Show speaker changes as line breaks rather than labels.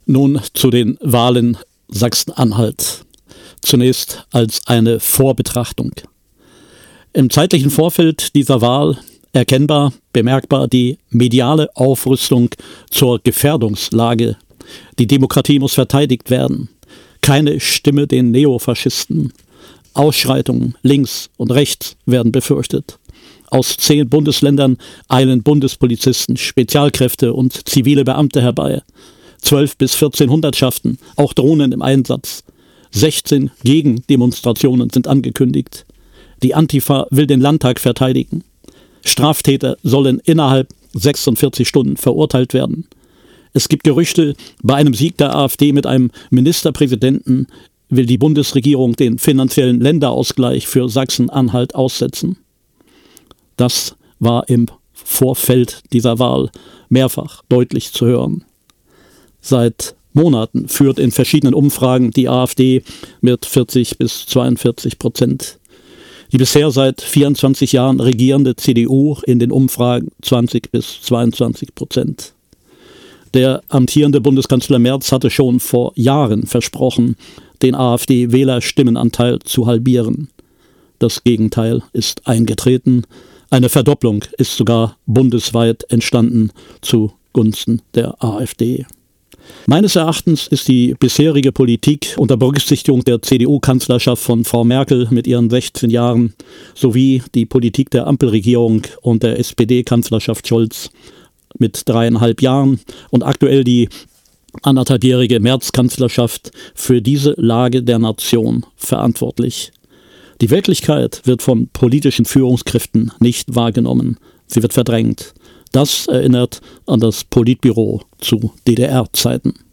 Nun zu den Wahlen Sachsen-Anhalt. Zunächst als eine Vorbetrachtung. Im zeitlichen Vorfeld dieser Wahl erkennbar, bemerkbar die mediale Aufrüstung zur Gefährdungslage. Die Demokratie muss verteidigt werden. Keine Stimme den Neofaschisten. Ausschreitungen links und rechts werden befürchtet. Aus 10 Bundesländern eilen Bundespolizisten, Spezialkräfte und zivile Beamte herbei. 12 bis 14 Hundertschaften, auch Drohnen im Einsatz. 16 Gegendemonstrationen sind angekündigt. Die Antifa will den Landtag verteidigen. Straftäter sollen innerhalb 46 Stunden verurteilt werden. Es gibt Gerüchte, bei einem Sieg der AfD mit einem Ministerpräsidenten will die Bundesregierung den finanziellen Länderausgleich für Sachsen-Anhalt aussetzen. Das war im Vorfeld dieser Wahl mehrfach deutlich zu hören. Seit Monaten führt in verschiedenen Umfragen die AfD mit 40 bis 42%. Die bisher seit 24 Jahren regierende CDU in den Umfragen 20 bis 22%. Der amtierende Bundeskanzler Merz hatte schon vor Jahren versprochen, den AfD-Wählerstimmenanteil zu halbieren. Das Gegenteil ist eingetreten. Eine Verdopplung ist sogar bundesweit entstanden zugunsten der AfD. Meines Erachtens ist die bisherige Politik unter Berücksichtigung der CDU-Kanzlerschaft von Frau Merkel mit ihren 16 Jahren sowie die Politik der Ampelregierung und der SPD-Kanzlerschaft Scholz mit 3,5 Jahren und aktuell die 1,5-jährige Merz-Kanzlerschaft für diese Lage der Nation verantwortlich. Die Wirklichkeit wird von politischen Führungskräften nicht wahrgenommen. Sie wird verdrängt. Das erinnert an das Politbüro zu DDR-Zeiten.